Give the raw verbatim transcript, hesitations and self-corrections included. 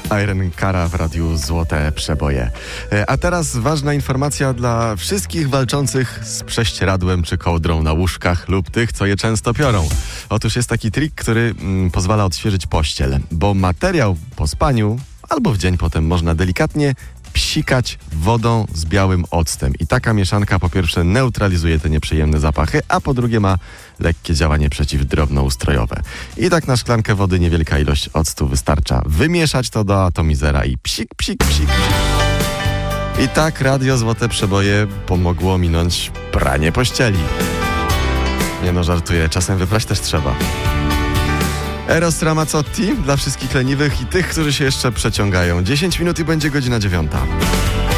Irene Cara w Radiu Złote Przeboje. A teraz ważna informacja dla wszystkich walczących z prześcieradłem czy kołdrą na łóżkach lub tych, co je często piorą. Otóż jest taki trik, który mm, pozwala odświeżyć pościel, bo materiał po spaniu albo w dzień potem można delikatnie psikać wodą z białym octem. I taka mieszanka po pierwsze neutralizuje te nieprzyjemne zapachy, a po drugie ma lekkie działanie przeciwdrobnoustrojowe. I tak na szklankę wody niewielka ilość octu wystarcza. Wymieszać to do atomizera i psik, psik, psik. I tak Radio Złote Przeboje pomogło minąć pranie pościeli. Nie no, żartuję. Czasem wyprać też trzeba. Eros Ramazzotti dla wszystkich leniwych i tych, którzy się jeszcze przeciągają. dziesięć minut i będzie godzina dziewiąta.